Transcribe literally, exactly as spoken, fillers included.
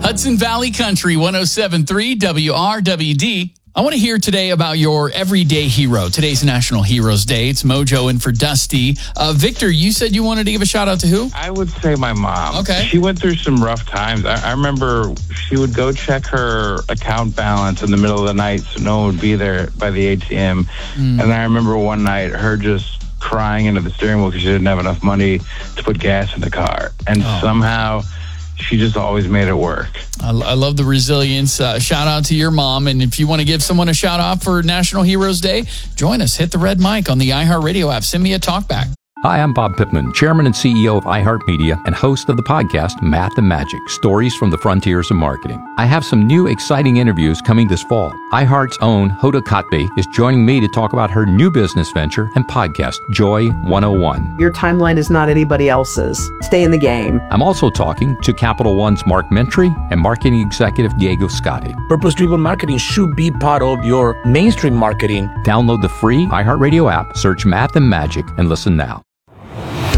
Hudson Valley Country, one oh seven point three W R W D. I want to hear today about your everyday hero. Today's National Heroes Day. It's Mojo in for Dusty. Uh, Victor, you said you wanted to give a shout out to who? I would say my mom. Okay. She went through some rough times. I, I remember she would go check her account balance in the middle of the night so no one would be there by the A T M. Mm. And I remember one night her just crying into the steering wheel because she didn't have enough money to put gas in the car. And oh. somehow she just always made it work. I, I love the resilience. Uh, shout out to your mom. And if you want to give someone a shout out for National Heroes Day, join us. Hit the red mic on the iHeartRadio app. Send me a talkback. Hi, I'm Bob Pittman, Chairman and C E O of iHeartMedia and host of the podcast Math and Magic, Stories from the Frontiers of Marketing. I have some new exciting interviews coming this fall. iHeart's own Hoda Kotb is joining me to talk about her new business venture and podcast, Joy one oh one. Your timeline is not anybody else's. Stay in the game. I'm also talking to Capital One's Mark Mentry and marketing executive Diego Scotti. Purpose-driven marketing should be part of your mainstream marketing. Download the free iHeartRadio app, search Math and Magic, and listen now.